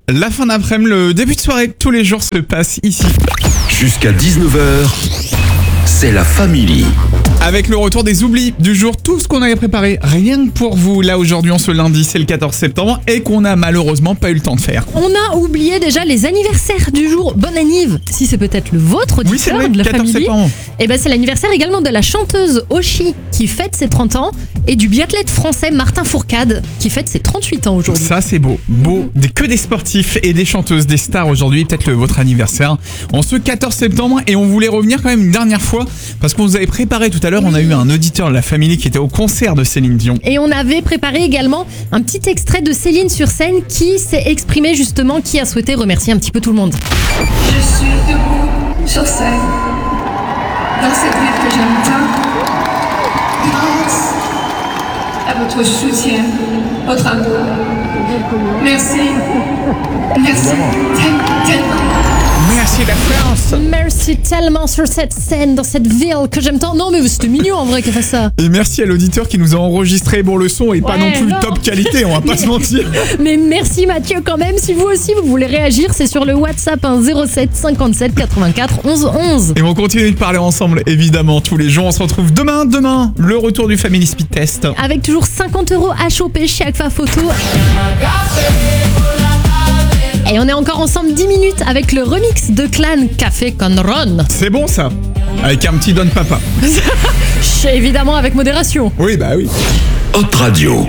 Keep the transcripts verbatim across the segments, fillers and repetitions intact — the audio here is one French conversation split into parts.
La fin d'après-midi, le début de soirée, tous les jours se passe ici. Jusqu'à dix-neuf heures, c'est la Family. Avec le retour des oublis du jour, tout ce qu'on avait préparé, rien que pour vous. Là, aujourd'hui, on ce lundi, c'est le quatorze septembre et qu'on a malheureusement pas eu le temps de faire. On a oublié déjà les anniversaires du jour. Bonne anniv. Si c'est peut-être le vôtre, auditeur Oui, c'est vrai, de la quatorze famille. septembre. Et ben c'est l'anniversaire également de la chanteuse Oshi qui fête ses trente ans et du biathlète français Martin Fourcade qui fête ses trente-huit ans aujourd'hui. Ça, c'est beau. Beau. Des, que des sportifs et des chanteuses, des stars aujourd'hui. Peut-être le, votre anniversaire en ce quatorze septembre. Et on voulait revenir quand même une dernière fois parce qu'on vous avait préparé tout à l'heure. On a eu un auditeur de la famille qui était au concert de Céline Dion. Et on avait préparé également un petit extrait de Céline sur scène qui s'est exprimé justement, qui a souhaité remercier un petit peu tout le monde. Je suis debout sur scène, dans cette ville que j'aime tant, grâce à votre soutien, votre amour. Merci. Merci tel- tellement. Merci la France. Merci tellement sur cette scène, dans cette ville que j'aime tant. Non mais c'était mignon en vrai qu'elle fasse ça. Et merci à l'auditeur qui nous a enregistré. Bon, le son est pas Ouais, non plus non. top qualité, on va pas se mentir. Mais merci Mathieu quand même. Si vous aussi vous voulez réagir, c'est sur le WhatsApp hein, zéro sept cinquante-sept quatre-vingt-quatre onze onze. Et on continue de parler ensemble, évidemment, tous les jours. On se retrouve demain, demain, le retour du Family Speed Test. Avec toujours cinquante euros à choper chez Agfa Photo. Et on est encore ensemble dix minutes avec le remix de Clan Café con Ron. C'est bon ça. Avec un petit Don Papa. Chut, évidemment avec modération. Oui, bah oui. Hot Radio.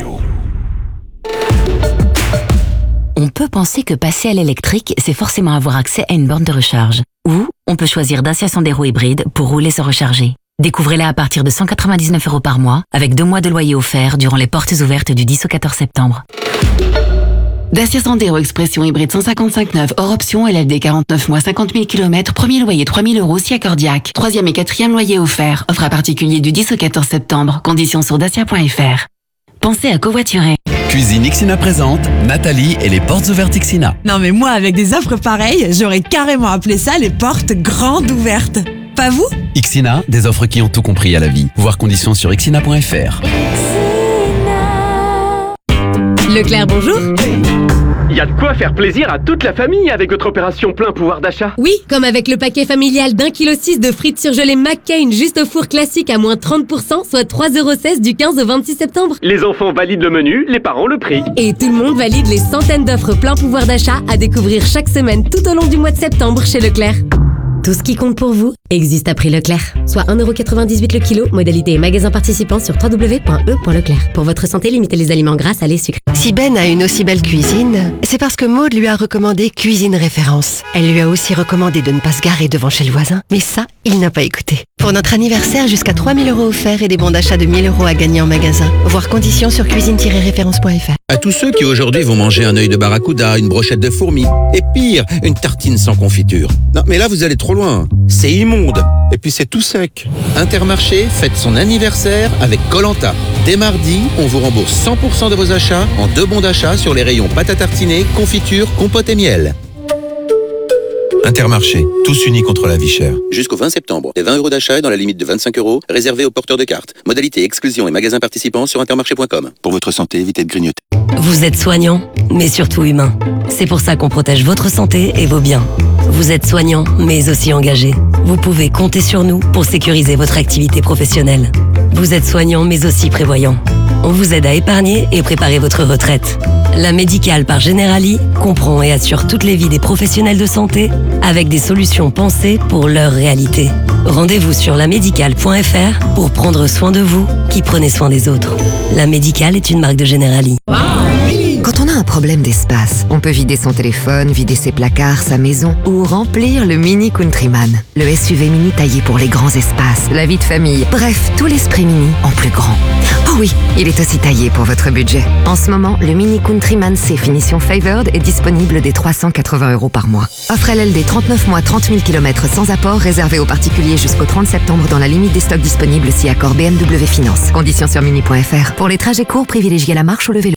On peut penser que passer à l'électrique, c'est forcément avoir accès à une borne de recharge. Ou on peut choisir Dacia Sandero hybride pour rouler sans recharger. Découvrez-la à partir de cent quatre-vingt-dix-neuf euros par mois, avec deux mois de loyer offert durant les portes ouvertes du dix au quatorze septembre. Dacia Sandero Expression hybride cent cinquante-cinq neuf hors option, L L D quarante-neuf mois, cinquante mille kilomètres, premier loyer trois mille euros si accordiaque. Troisième et quatrième loyer offert. Offre à particulier du dix au quatorze septembre. Conditions sur dacia point f r. Pensez à covoiturer. Cuisine Ixina présente Nathalie et les portes ouvertes Ixina. Non mais moi, avec des offres pareilles, j'aurais carrément appelé ça les portes grandes ouvertes. Pas vous ? Ixina, des offres qui ont tout compris à la vie. Voir conditions sur ixina point f r. Leclerc, bonjour. Il y a de quoi faire plaisir à toute la famille avec votre opération plein pouvoir d'achat. Oui, comme avec le paquet familial d'un virgule six kilos de frites surgelées McCain juste au four classique à moins trente pour cent, soit trois euros seize du quinze au vingt-six septembre. Les enfants valident le menu, les parents le prix. Et tout le monde valide les centaines d'offres plein pouvoir d'achat à découvrir chaque semaine tout au long du mois de septembre chez Leclerc. Tout ce qui compte pour vous existe à prix Leclerc. Soit un euro quatre-vingt-dix-huit le kilo, modalité et magasin participant sur w w w point e point leclerc. Pour votre santé, limitez les aliments gras, salés, sucrés. Si Ben a une aussi belle cuisine, c'est parce que Maude lui a recommandé Cuisine Référence. Elle lui a aussi recommandé de ne pas se garer devant chez le voisin, mais ça, il n'a pas écouté. Pour notre anniversaire, jusqu'à trois mille euros offerts et des bons d'achat de mille euros à gagner en magasin. Voir conditions sur cuisine tiret référence point f r. À tous ceux qui aujourd'hui vont manger un œil de barracuda, une brochette de fourmis, et pire, une tartine sans confiture. Non, mais là vous allez trop loin. C'est immonde. Et puis c'est tout sec. Intermarché fête son anniversaire avec Koh-Lanta. Dès mardi, on vous rembourse cent pour cent de vos achats en deux bons d'achat sur les rayons pâte à tartiner, confiture, compote et miel. Intermarché, tous unis contre la vie chère. Jusqu'au vingt septembre, les vingt euros d'achat dans la limite de vingt-cinq euros, réservés aux porteurs de cartes. Modalité, exclusion et magasins participants sur intermarché point com. Pour votre santé, évitez de grignoter. Vous êtes soignant, mais surtout humain. C'est pour ça qu'on protège votre santé et vos biens. Vous êtes soignant, mais aussi engagé. Vous pouvez compter sur nous pour sécuriser votre activité professionnelle. Vous êtes soignant, mais aussi prévoyant. On vous aide à épargner et préparer votre retraite. La Médicale par Generali comprend et assure toutes les vies des professionnels de santé avec des solutions pensées pour leur réalité. Rendez-vous sur la médicale point f r pour prendre soin de vous qui prenez soin des autres. La Médicale est une marque de Generali. Quand on a un problème d'espace, on peut vider son téléphone, vider ses placards, sa maison ou remplir le Mini Countryman. Le S U V mini taillé pour les grands espaces, la vie de famille, bref, tout l'esprit mini en plus grand. Oh oui, il est aussi taillé pour votre budget. En ce moment, le Mini Countryman C finition Favored est disponible dès trois cent quatre-vingts euros par mois. Offre L L D trente-neuf mois, trente mille kilomètres sans apport, réservé aux particuliers jusqu'au trente septembre dans la limite des stocks disponibles si accord B M W Finance. Conditions sur mini point f r. Pour les trajets courts, privilégiez la marche ou le vélo.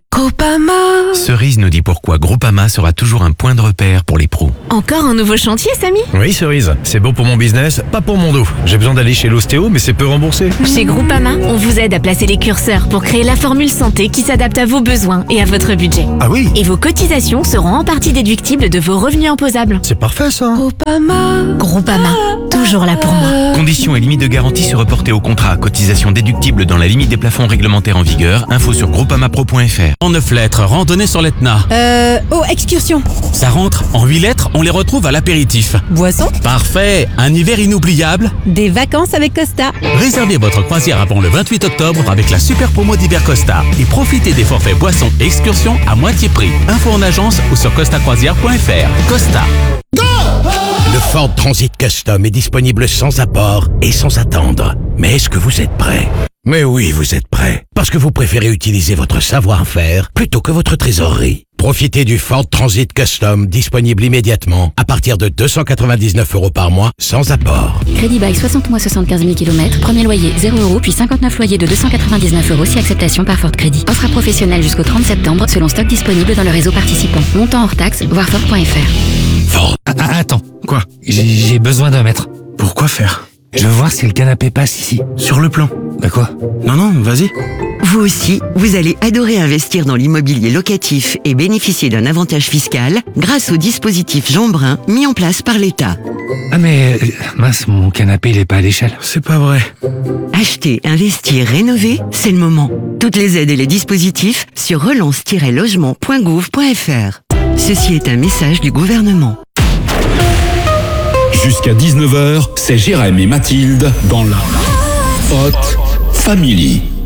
Groupama. Cerise nous dit pourquoi Groupama sera toujours un point de repère pour les pros. Encore un nouveau chantier, Samy? Oui, Cerise, c'est bon pour mon business, pas pour mon dos. J'ai besoin d'aller chez l'ostéo, mais c'est peu remboursé. Chez Groupama, on vous aide à placer les curseurs pour créer la formule santé qui s'adapte à vos besoins et à votre budget. Ah oui? Et vos cotisations seront en partie déductibles de vos revenus imposables. C'est parfait ça. Groupama. Groupama, toujours là pour moi. Conditions et limites de garantie se reporter au contrat. Cotisation déductible dans la limite des plafonds réglementaires en vigueur. Info sur groupamapro point f r. En neuf lettres, randonnée sur l'Etna. Euh, oh, excursion. Ça rentre. En huit lettres, on les retrouve à l'apéritif. Boisson. Parfait. Un hiver inoubliable. Des vacances avec Costa. Réservez votre croisière avant le vingt-huit octobre avec la super promo d'hiver Costa. Et profitez des forfaits boissons et excursions à moitié prix. Info en agence ou sur costa croisière point f r. Costa. Le Ford Transit Custom est disponible sans apport et sans attendre. Mais est-ce que vous êtes prêt? Mais oui, vous êtes prêt. Parce que vous préférez utiliser votre savoir-faire plutôt que votre trésorerie. Profitez du Ford Transit Custom disponible immédiatement à partir de deux cent quatre-vingt-dix-neuf euros par mois sans apport. Crédit bail soixante mois soixante-quinze mille kilomètres. Premier loyer zéro euros puis cinquante-neuf loyers de deux cent quatre-vingt-dix-neuf euros si acceptation par Ford Crédit. Offre à professionnel jusqu'au trente septembre selon stock disponible dans le réseau participant. Montant hors taxe, voir Ford point f r. Ford. Ah, attends. Quoi? J'ai besoin d'un mètre. Pourquoi faire? Je veux voir si le canapé passe ici. Sur le plan. Bah quoi? Non, non, vas-y. Vous aussi, vous allez adorer investir dans l'immobilier locatif et bénéficier d'un avantage fiscal grâce au dispositif Jean Brun mis en place par l'État. Ah mais, mince, mon canapé il est pas à l'échelle. C'est pas vrai. Acheter, investir, rénover, c'est le moment. Toutes les aides et les dispositifs sur relance tiret logement point gouv point f r. Ceci est un message du gouvernement. Jusqu'à dix-neuf heures, c'est Jérém et Mathilde dans la Hot Family.